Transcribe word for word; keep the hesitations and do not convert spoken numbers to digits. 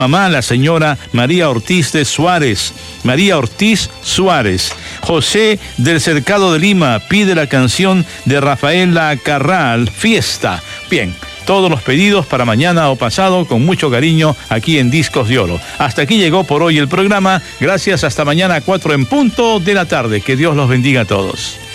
mamá, la señora María Ortiz de Suárez. María Ortiz Suárez. José del Cercado de Lima pide la canción de Rafaela Carral, Fiesta. Bien, todos los pedidos para mañana o pasado con mucho cariño aquí en Discos de Oro. Hasta aquí llegó por hoy el programa. Gracias, hasta mañana a cuatro en punto de la tarde. Que Dios los bendiga a todos.